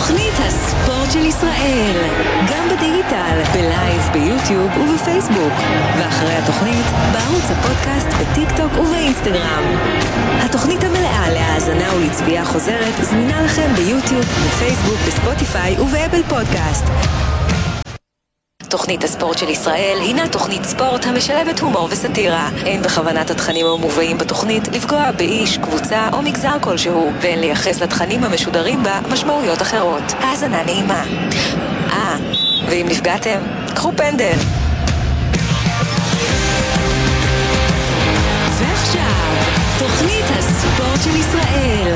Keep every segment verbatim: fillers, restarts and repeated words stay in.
תוכנית הספורט של ישראל, גם בדיגיטל, בלייב, ביוטיוב ובפייסבוק, ואחרי התוכנית בערוץ הפודקאסט, בטיק טוק ובאינסטגרם. התוכנית המלאה להאזנה ולצפייה חוזרת זמינה לכם ביוטיוב, בפייסבוק, בספוטיפיי ובאפל פודקאסט. תוכנית הספורט של ישראל הינה תוכנית ספורט המשלבת הומור וסטירה. אין בכוונת התכנים המובאים בתוכנית לפגוע באיש, קבוצה או מגזר כלשהו, ואין לייחס לתכנים המשודרים בה משמעויות אחרות. האזנה נעימה. אה, ואם נפגעתם, קחו פנדל. ועכשיו, תוכנית הספורט של ישראל.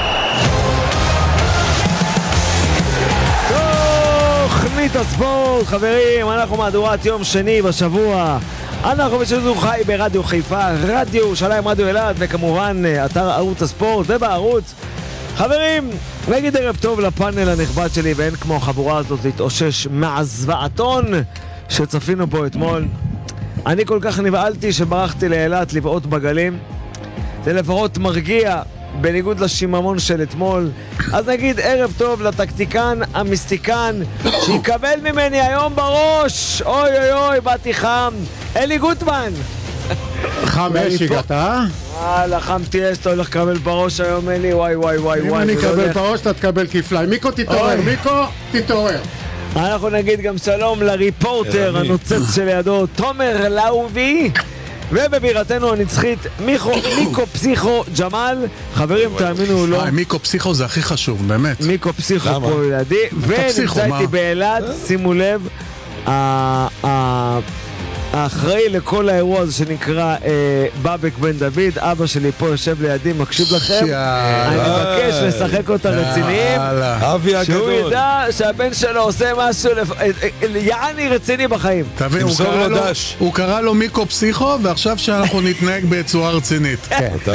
תוכנית הספורט, חברים, אנחנו מהדורת יום שני בשבוע. אנחנו בשידור חי ברדיו חיפה, רדיו ירושלים, רדיו אילת, וכמובן אתר ערוץ הספורט ובערוץ. חברים, נגיד ערב טוב לפאנל הנכבד שלי, ואין כמו החבורה הזאת להתאושש מהזוועתון שצפינו פה אתמול. אני כל כך נבעלתי שברחתי לאילת לבעוט בגלים. זה לפחות מרגיע בניגוד לשיממון של אתמול. אז נגיד ערב טוב לטקטיקן המיסטיקן שיקבל ממני היום בראש. אוי אוי אוי, באתי חם. אלי גוטמן. חמש הגעת, אה? וואלה, חם תהיה שאתה הולך לקבל בראש היום, אלי. וואי וואי וואי אם וואי. אני אקבל בראש אתה תקבל כפליים. מיקו תתעורר, מיקו תתעורר. אנחנו נגיד גם שלום לריפורטר הנוצץ שלידו, תומר לאובי. ובבירתנו הנצחית מיקו, מיקו פסיכו ג'מל. חברים, תאמינו לו, מיקו פסיכו זה הכי חשוב, באמת. מיקו פסיכו פה לידי, ונמצא איתי באילת, שימו לב, האחראי לכל האירוע הזה שנקרא בבק בן דוד, אבא שלי פה יושב לידי, מקשיב לכם. אני מבקש לשחק אותה רציניים, שהוא ידע שהבן שלו עושה משהו יעני רציני בחיים. תבין, הוא קרא לו מיקו פסיכו, ועכשיו שאנחנו נתנהג בצורה רצינית.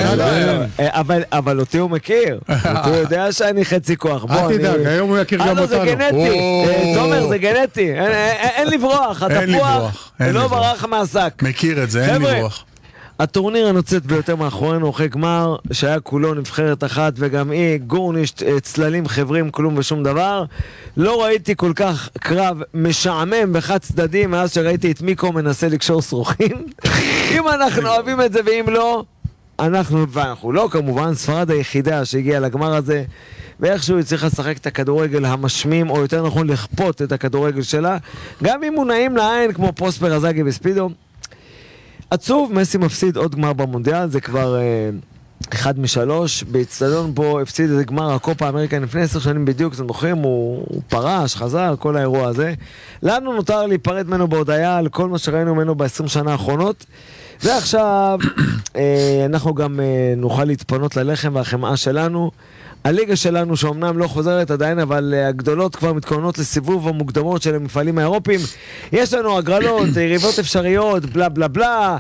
אבל אותי הוא מכיר, הוא יודע שאני חצי כוח. אל תדאג, היום הוא יכיר גם אותנו. זה גנטי, תומר, זה גנטי, אין לברוח, התפוח לא ברח מהשק. מכיר את זה, אין לברוח. הטורניר הנוצץ ביותר מאחורינו, אחרי גמר שהיה כולו נבחרת אחת, וגם היא גורניש, צללים, חברים, כלום ושום דבר. לא ראיתי כל כך קרב משעמם וחד צדדי מאז שראיתי את מיקו מנסה לקשור שרוכים. אם אנחנו אוהבים את זה ואם לא, אנחנו, ואנחנו לא כמובן, ספרד היחידה שהגיעה לגמר הזה, ואיכשהו היא צריכה לשחק את הכדורגל המשמים, או יותר נכון לכפות את הכדורגל שלה, גם אם הוא נעים לעין כמו פרוספר אזאגי בספידו. עצוב, מסי מפסיד עוד גמר במונדיאל, זה כבר אה, אחד משלוש, באצטדיון בו הפסיד את גמר הקופה אמריקה לפני עשר שנים בדיוק, אתם זוכרים, הוא, הוא פרש, חזר, כל האירוע הזה. לנו נותר להיפרד ממנו בהודעה על כל מה שראינו ממנו ב-עשרים שנה האחרונות, ועכשיו אה, אנחנו גם אה, נוכל להתפנות ללחם והחמאה שלנו. הליגה שלנו שאומנם לא חוזרת עדיין, אבל הגדולות כבר מתכוננות לסיבוב המוקדמות של המפעלים האירופיים. יש לנו הגרלות, יריבות אפשריות, בלה בלה בלה.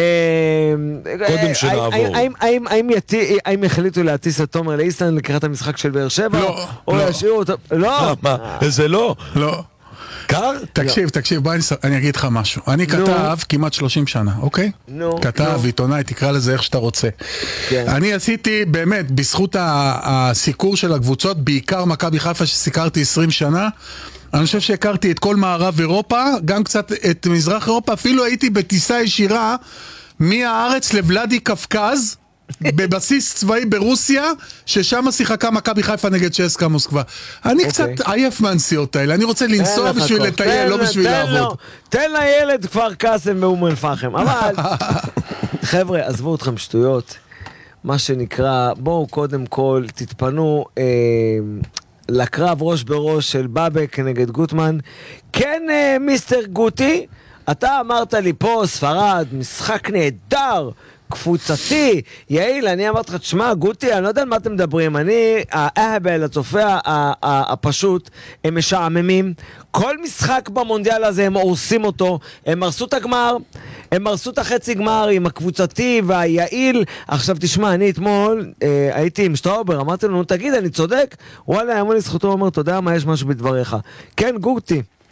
קודם שנעבור. האם יחליטו להטיס את תומר לאיסלנד לקראת המשחק של באר שבע? לא. או ישאירו אותו? לא. מה? זה לא? לא. קר? תקשיב, תקשיב, בוא אני אגיד לך משהו. אני כתב כמעט שלושים שנה, אוקיי? כתב, עיתונאי, תקרא לזה איך שאתה רוצה. אני עשיתי באמת, בזכות הסיקור של הקבוצות, בעיקר מכבי חיפה שסיקרתי עשרים שנה, אני חושב שהכרתי את כל מערב אירופה, גם קצת את מזרח אירופה, אפילו הייתי בטיסה ישירה מהארץ לבלדי קפקז, בבסיס צבאי ברוסיה, ששם שיחקה מכבי חיפה נגד צ'סקה מוסקבה. אני קצת עייף מהנסיעות האלה, אני רוצה לנסוע בשביל לטייל, לא בשביל לעבוד. תן לילד כפר קאסם באום אל פחם. אבל חבר'ה, עזבו אתכם שטויות, מה שנקרא, בואו קודם כל תתפנו לקרב ראש בראש של בבק נגד גוטמן. כן, מיסטר גוטי, אתה אמרת לי פה ספרד, משחק נהדר, קפוצתי, יעיל, אני אמרתי לך, תשמע, גוטי, אני לא יודע על מה אתם מדברים, אני, האהבל, הצופה הפשוט, הם משעממים, כל משחק במונדיאל הזה הם הורסים אותו, הם הרסו את הגמר, הם הרסו את החצי גמר עם הקבוצתי והיעיל. עכשיו תשמע, אני אתמול אה, הייתי עם שטראובר, אמרתי לנו, תגיד, אני צודק? וואלה, אמר לי זכותו, אומר, אתה יודע מה, יש משהו בדבריך. כן, גוטי,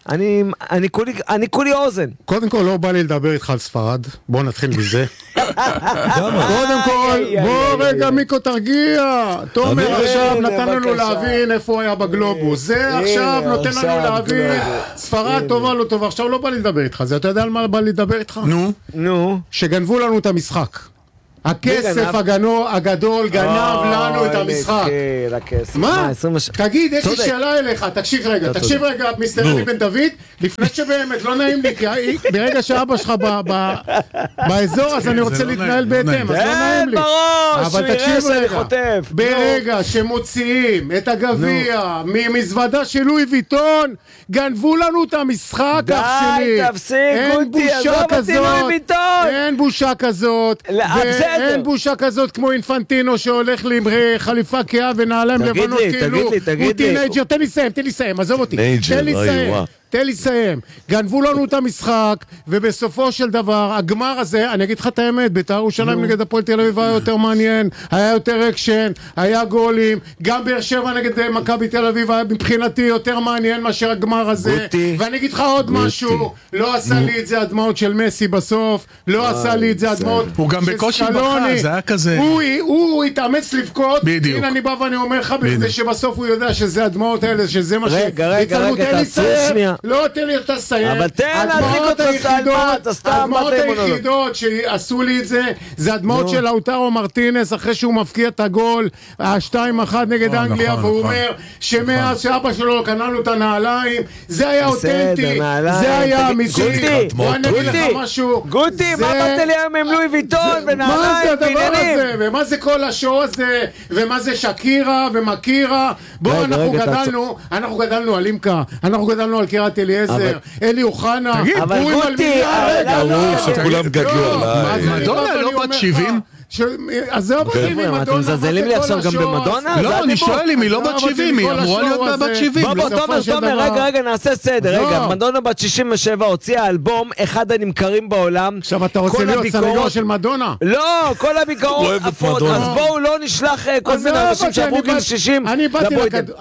אני, אני כולי, אני כולי אוזן. קודם כל, לא בא לי לדבר איתך על ספרד. בוא נתחיל מזה. קודם כל, בוא רגע, מיקו, תרגיע. תומר עכשיו נתן לנו להבין איפה הוא היה בגלובוס. זה עכשיו נותן לנו להבין. ספרד טובה, לא טובה. עכשיו לא בא לי לדבר איתך. זה אתה יודע על מה בא לי לדבר איתך? נו. נו. שגנבו לנו את המשחק. הכסף הגדול גנב לנו את המשחק. מה? תגיד, יש לי שאלה אליך, תקשיב רגע, תקשיב רגע, מיסטר אלי בן דוד, לפני שבאמת לא נעים לי, כי ברגע שאבא שלך באזור, אז אני רוצה להתנהל בהתאם, אז לא נעים לי. אבל תקשיב רגע, ברגע שמוציאים את הגביע ממזוודה של לואי ויטון, גנבו לנו את המשחק, אח שלי. די, תפסיק, גוטי, עזוב אותי לואי ויטון. אין בושה כזאת. אין בושה כזאת כמו אינפנטינו שהולך לי עם חליפה קאה ונעליים לבנות כאילו הוא טינג'ר. תן לי סיים, תן לי סיים, עזוב אותי. תן לי סיים. תן לי סיים. גנבו לנו את המשחק, ובסופו של דבר, הגמר הזה, אני אגיד לך את האמת, בית"ר ירושלים נגד הפועל תל אביב היה יותר מעניין, היה יותר אקשן, היה גולים, גם באר שבע נגד מכבי תל אביב היה מבחינתי יותר מעניין מאשר הגמר הזה. ואני אגיד לך עוד משהו, לא עשה לי את זה הדמעות של מסי בסוף, לא עשה לי את זה הדמעות הוא גם בקושי בכה, זה היה כזה. הוא התאמץ לבכות, הנה אני בא ואני אומר לך, שבסוף הוא יודע שזה הדמעות האלה, שזה מה ש... רגע, רגע, רגע, תעצור שנייה. לא, תן לי אותה סיים. אבל תן להדליק אותך על מה, אתה סתם הדמעות היחידות שעשו לי את זה, זה הדמעות של לאוטרו מרטינס, אחרי שהוא מפקיע את הגול, ה-שתיים אחת נגד אנגליה, והוא אומר שמאז שאבא שלו קנה לו את הנעליים, זה היה אותנטי, זה היה אמיתי. גוטי, מה באת לי היום עם לואי ויטון ונעליים ועניינים? ומה זה כל השואו הזה, ומה זה שקירה ומקירה? בואו, אנחנו גדלנו, אנחנו גדלנו על אימקה, אנחנו גדלנו על קירת אליעזר, אלי אוחנה. אבל גוטי, שכולם גדלו עליי. מדונה לא בת שבעים? עזוב אותי ממדונה. אתם מזלזלים לי עכשיו גם במדונה? לא, אני שואל אם היא לא בת שבעים, היא אמורה להיות בת שבעים. בוא בוא, תומר, תומר, רגע, רגע, נעשה סדר. רגע, מדונה בת שישים ושבע הוציאה אלבום, אחד הנמכרים בעולם. עכשיו אתה רוצה להיות סנגור של מדונה? לא, כל הביקורות עפות. אז בואו לא נשלח כל מיני אנשים שעברו גיל שישים. אני באתי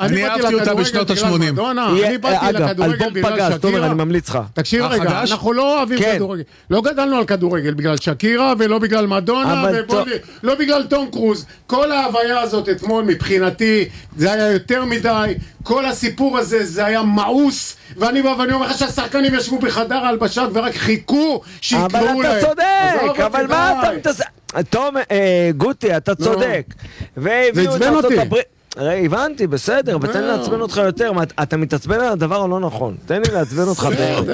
ל-שמונים. אני באתי לכדורגל בגלל שקירה. אני ממליץ לך. תקשיב רגע, אנחנו לא אוהבים כדורגל. לא גדלנו על כדורגל בגלל שקירה ולא בגלל מדונה לא בגלל טום קרוז. כל ההוויה הזאת אתמול מבחינתי זה היה יותר מדי, כל הסיפור הזה זה היה מאוס, ואני בא ואני אומר לך שהשחקנים ישבו בחדר ההלבשה ורק חיכו שיקראו להם. אבל אתה צודק, אבל מה אתה מתעסק? תום, גוטי, אתה צודק. והביאו את ארצות הברית. הבנתי, בסדר, ותן לעצבן אותך יותר. אתה מתעצבן על הדבר הלא נכון. תן לי לעצבן אותך.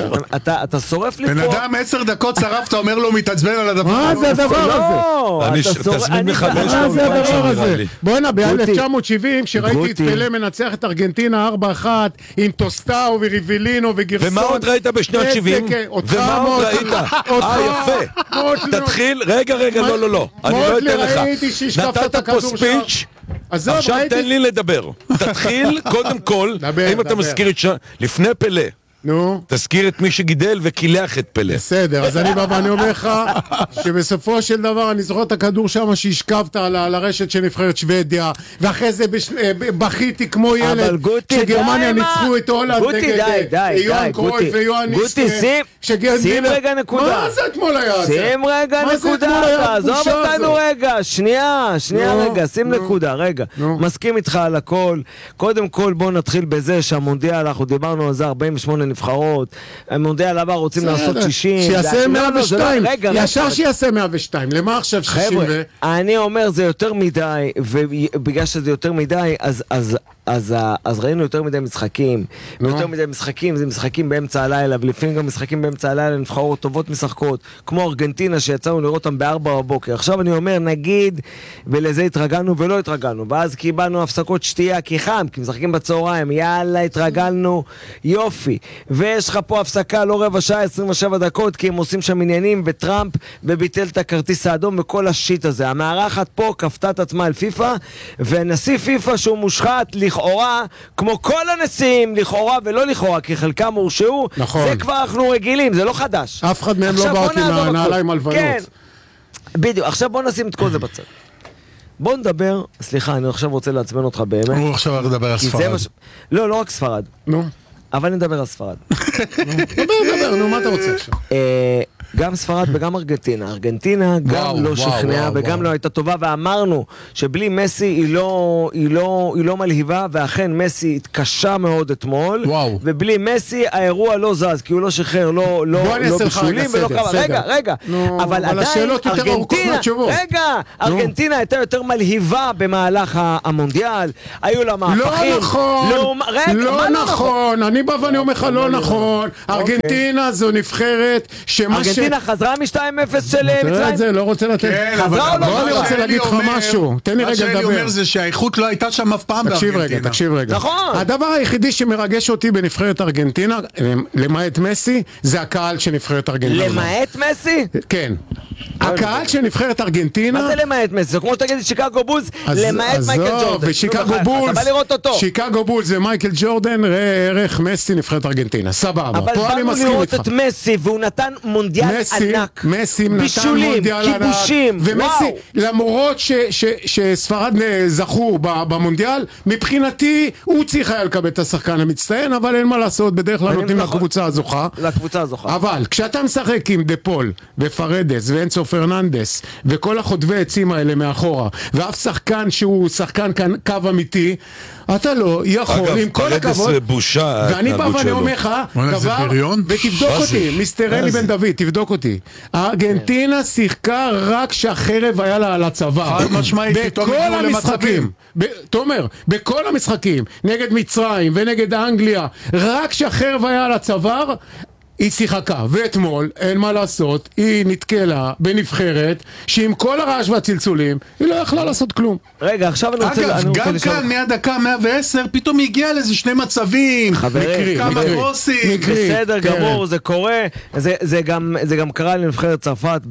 אתה שורף לי פה. בן אדם עשר דקות שרף, אתה אומר לו מתעצבן על הדבר. מה זה הדבר הזה? תזמין מחמש. מה זה הדבר הזה? בוא'נה, ב-אלף תשע מאות שבעים, כשראיתי את פלה מנצח את ארגנטינה ארבע אחת, עם טוסטאו וריבלינו וגרסון. ומה עוד ראית בשנות שבעים? ומה עוד ראית? אה, יפה. תתחיל, רגע, רגע, לא, לא, לא. אני לא אתן לך. נתת פה ספיץ'. עכשיו תן לי לדבר. תתחיל קודם כל, אם אתה מזכיר את ש... לפני פלה, נו. תזכיר את מי שגידל וקילח את פלה. בסדר, אז אני בא ואני אומר לך שבסופו של דבר אני זוכר את הכדור שם שהשכבת על הרשת של נבחרת שוודיה, ואחרי זה בכיתי כמו ילד שגרמניה ניצחו את הולנד נגד יוהאן קרויף ויוהאן ניסטר. שים רגע נקודה. מה זה אתמול היה? שים רגע נקודה, עזוב אותנו רגע, שנייה, שנייה רגע, שים נקודה, רגע. מסכים איתך על הכל. קודם כל בוא נתחיל בזה שהמונדיאל, אנחנו דיברנו על זה ארבעים ושמונה נבחרות, המונדיאל הבא רוצים לעשות שישים. שיעשה מאה ושתיים, ישר שיעשה מאה ושתיים, למה עכשיו שישים ו... אני אומר זה יותר מדי, ובגלל שזה יותר מדי, אז... אז אז, אז ראינו יותר מדי משחקים, יותר מדי משחקים, זה משחקים באמצע הלילה, ולפעמים גם משחקים באמצע הלילה, נבחרות טובות משחקות, כמו ארגנטינה שיצאנו לראות אותם בארבע בבוקר. עכשיו אני אומר, נגיד, ולזה התרגלנו ולא התרגלנו, ואז קיבלנו הפסקות שתייה, כי חם, כי משחקים בצהריים, יאללה, התרגלנו, יופי. ויש לך פה הפסקה, לא רבע שעה, עשרים ושבע דקות, כי הם עושים שם עניינים, וטראמפ וביטל את הכרטיס האדום וכל השיט הזה. המערכת פה כפתה את עצמה על פיפה, ונשיא פיפה שהוא מושחת, לכאורה, כמו כל הנשיאים, לכאורה ולא לכאורה, כי חלקם הורשעו, נכון. זה כבר אנחנו רגילים, זה לא חדש. אף אחד מהם לא באות עם הנעליים הלבנות. כן, בדיוק. עכשיו בוא נשים את כל זה בצד. בוא נדבר, סליחה, אני עכשיו רוצה לעצבן אותך באמת. הוא עכשיו מדבר על ספרד. מש... לא, לא רק ספרד. נו. אבל נדבר על ספרד. דבר, דבר, נו, מה אתה רוצה עכשיו? גם ספרד וגם ארגנטינה. ארגנטינה גם לא שכנעה וגם לא הייתה טובה, ואמרנו שבלי מסי היא לא, היא לא, היא לא מלהיבה, ואכן מסי התקשה מאוד אתמול, ובלי מסי האירוע לא זז, כי הוא לא שחרר, לא, לא, לא בשולים ולא כמה. רגע, רגע, אבל עדיין ארגנטינה, רגע, ארגנטינה הייתה יותר מלהיבה במהלך המונדיאל, היו לה מהפכים. לא נכון, לא נכון, אני בא ואני אומר לך לא נכון, ארגנטינה זו נבחרת שמה ארגנטינה חזרה מ-שתיים אפס של מצרים? תראה את זה, לא רוצה לתת. חזרה או לא חזרה? אני רוצה להגיד לך משהו, תן לי רגע לדבר. מה שאני אומר זה שהאיכות לא הייתה שם אף פעם בארגנטינה. תקשיב רגע, תקשיב רגע. נכון. הדבר היחידי שמרגש אותי בנבחרת ארגנטינה, למעט מסי, זה הקהל של נבחרת ארגנטינה. למעט מסי? כן. הקהל של נבחרת ארגנטינה... מה זה למעט מסי? זה כמו שתגיד שיקגו בולס, למעט מייקל ג'ורדן. ושיקגו בולס, שיקגו בולס זה מייקל ג'ורדן, ערך מסי נבחרת ארגנטינה. סבבה. אבל באנו לראות את מסי, והוא נתן מונדיאל ענק. מסי נתן מונדיאל ענק. כיבושים, ומסי, למרות שספרד זכו במונדיאל, מבחינתי הוא צריך היה לקבל את השחקן המצטיין, אבל אין מה לעשות, בדרך כלל נותנים לקבוצה הזוכה. לקבוצה הזוכה. אבל כשאתה משחק עם דפול ופרדס ואנסו פרננדס וכל החוטבי עצים האלה מאחורה, ואף שחקן שהוא שחקן קו אמיתי, אתה לא יכול, עם כל הכבוד, ואני בא ואני אומר לך, דבר, ותבדוק אותי, מיסטר אלי בן דוד, תבדוק אותי. ארגנטינה שיחקה רק שהחרב היה לה על הצבא. בכל המשחקים, תומר, בכל המשחקים, נגד מצרים ונגד אנגליה, רק שהחרב היה על הצוואר, היא שיחקה, ואתמול, אין מה לעשות, היא נתקלה בנבחרת שעם כל הרעש והצלצולים, היא לא יכלה לעשות כלום. רגע, עכשיו אני רוצה... אגב, גם כאן, מהדקה מאה ועשר, פתאום היא הגיעה לאיזה שני מצבים. חברים, כמה קרוסים. בסדר גמור, זה קורה. זה גם קרה לנבחרת צרפת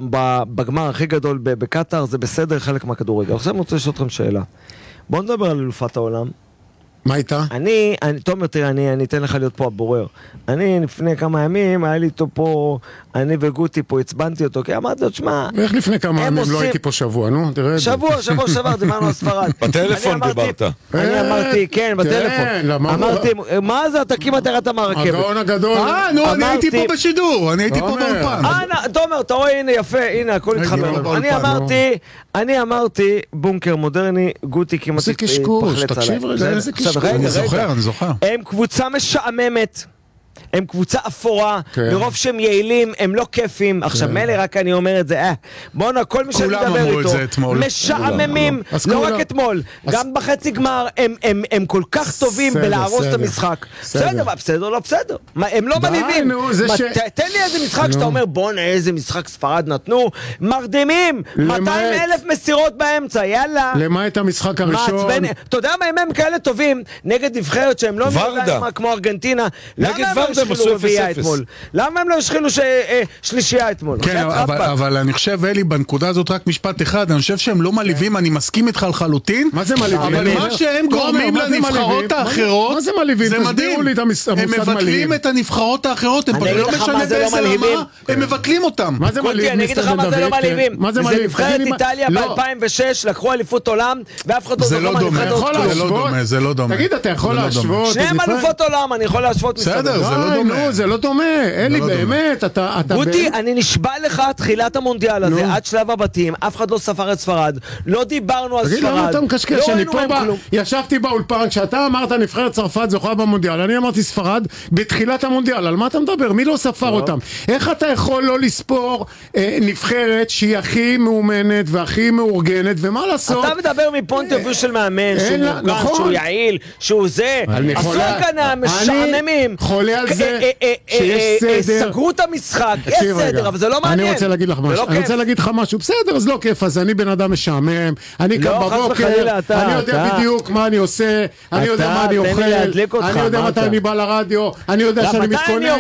בגמר הכי גדול בקטר, זה בסדר חלק מהכדורגל. עכשיו אני רוצה לשאול אתכם שאלה. בואו נדבר על אלופת העולם. מה איתה? אני, אני, תומר, תראה, אני, אני אתן לך להיות פה הבורר. אני לפני כמה ימים, היה לי איתו פה, אני וגוטי פה, הצבנתי אותו, כי אמרתי לו, תשמע... ואיך לפני כמה ימים לא הייתי פה שבוע, נו? תראה את זה. שבוע, שבוע שעבר, דיברנו על ספרד. בטלפון דיברת. אני אמרתי, כן, בטלפון. אמרתי, מה זה, אתה כמעט ירדת מהרכבת. הגאון הגדול. אה, נו, אני הייתי פה בשידור, אני הייתי פה באולפן. תומר, אתה רואה, הנה, יפה, הנה, הכל התחבר. אני אמרתי, אני אמרתי, בונקר מודרני, גוטי כמעט פחלץ עליי. אני זוכר, אני זוכר. הם קבוצה משעממת, הם קבוצה אפורה, מרוב שהם יעילים, הם לא כיפים. עכשיו מלא, רק אני אומר את זה, אה, בואו, כל מי שאני מדבר איתו, משעממים, לא רק אתמול, גם בחצי גמר, הם כל כך טובים בלהרוס את המשחק. בסדר, בסדר, לא בסדר. הם לא מלהיבים. תן לי איזה משחק שאתה אומר, בואו, איזה משחק ספרד נתנו, מרדימים, מאתיים אלף מסירות באמצע, יאללה. למה את המשחק הראשון? אתה יודע מה, אם הם כאלה טובים, נגד נבחרת שהם לא כמו ארגנטינה, נגד ורדה עשו אפס אפס. למה הם לא השחילו שלישייה אתמול? כן, אבל אני חושב, אלי, בנקודה הזאת רק משפט אחד, אני חושב שהם לא מלהיבים, אני מסכים איתך לחלוטין. מה זה מלהיבים? אבל מה שהם גורמים לנבחרות האחרות, מה זה מלהיבים? זה מדהים. הם מבטלים את הנבחרות האחרות, הם לא משנה באיזה רמה, הם מבטלים אותם. מה זה מלהיבים? אני אגיד לך מה זה לא מלהיבים. זה נבחרת איטליה ב-אלפיים ושש, לקחו אליפות עולם, ואף אחד לא זוכר מה נבחרת דומה. זה לא דומה. תגיד, אתה יכול להשוות? שניהם אלופות עולם, אני יכול להשוות בסדר, זה לא דומה. זה לא דומה, אלי, באמת, אתה... גוטי, אני נשבע לך, תחילת המונדיאל הזה, עד שלב הבתים, אף אחד לא ספר את ספרד, לא דיברנו על ספרד. תגיד, למה אתה מקשקש? אני פה ישבתי באולפן, כשאתה אמרת נבחרת צרפת זוכה במונדיאל, אני אמרתי ספרד בתחילת המונדיאל, על מה אתה מדבר? מי לא ספר אותם? איך אתה יכול לא לספור נבחרת שהיא הכי מאומנת והכי מאורגנת, ומה לעשות? אתה מדבר מפונט אוף ויו של מאמן, שהוא מורגן, שהוא יעיל, שהוא זה, עשו כאן המשעממים. חולה על זה שיש סדר. סגרו את המשחק, יש סדר, אבל זה לא מעניין. אני רוצה להגיד לך משהו, אני רוצה להגיד לך משהו, בסדר, אז לא כיף, אז אני בן אדם משעמם, אני קם בבוקר, אני יודע בדיוק מה אני עושה, אני יודע מה אני אוכל, אני יודע מתי אני בא לרדיו, אני יודע שאני מתכונן,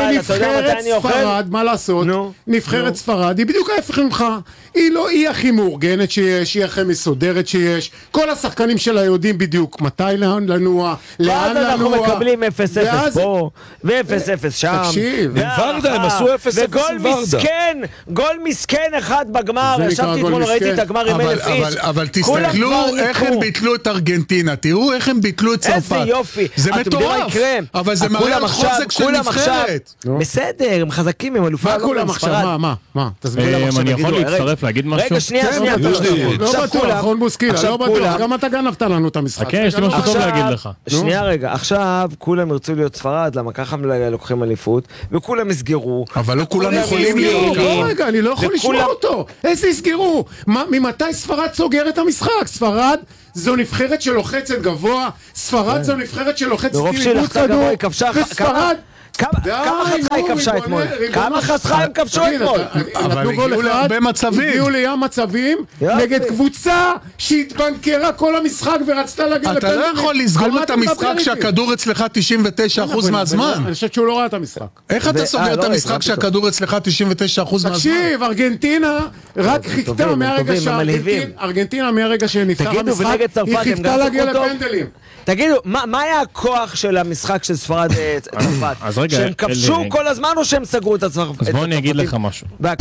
ונבחרת ספרד, מה לעשות, נבחרת ספרד, היא בדיוק ההפך ממך, היא לא, היא הכי מאורגנת שיש, היא הכי מסודרת שיש, כל השחקנים שלה יודעים בדיוק מתי לנוע, לאן לנוע, אנחנו מקבלים אפס אפס פה, ו-אפס אפס שם. תקשיב. עם ורדה, הם עשו אפס אפס עם ורדה. וגול מסכן, גול מסכן אחד בגמר, ישבתי אתמול, ראיתי את הגמר עם אלף איש. אבל תסתכלו איך הם ביטלו את ארגנטינה, תראו איך הם ביטלו את צרפת. איזה יופי. זה מטורף, אבל זה מראה על חוזק של נבחרת. בסדר, הם חזקים, הם אלופי מה כולם עכשיו? מה, מה, מה? אני יכול להצטרף, להגיד משהו? רגע, שנייה, שנייה. לא בטוח, נכון בוסקילה, לא בטוח, גם אתה גנבת לנו את המשחק. כן, יש לי משהו טוב להגיד לך. שנייה רגע, עכשיו כולם ירצו להיות ספרד, למה ככה לוקחים אליפות, וכולם יסגרו. אבל לא כולם יכולים להיות. לא רגע, אני לא יכול לשמוע אותו. איזה יסגרו? ממתי ספרד סוגר את המשחק? ספרד זו נבחרת שלוחצת גבוה, ספרד זו נבחרת שלוחצת איבוד כדור, וספרד... כמה חתך היא כבשה אתמול? כמה חתך הם כבשו אתמול? אבל הגיעו להרבה מצבים. הגיעו לים מצבים נגד קבוצה שהתבנקרה כל המשחק ורצתה להגיע לפנדלים. אתה לא יכול לסגור את המשחק שהכדור אצלך תשעים ותשעה אחוז מהזמן. אני חושבת שהוא לא ראה את המשחק. איך אתה סוגר את המשחק שהכדור אצלך תשעים ותשעה אחוז מהזמן? תקשיב, ארגנטינה רק חיכתה מהרגע ארגנטינה מהרגע שנפתח המשחק, היא חיכתה להגיע לפנדלים. תגידו, מה היה הכוח של המשחק של ספרד צרפת? שהם כבשו כל הזמן או שהם סגרו את הצרפת? אז בוא אני אגיד לך משהו.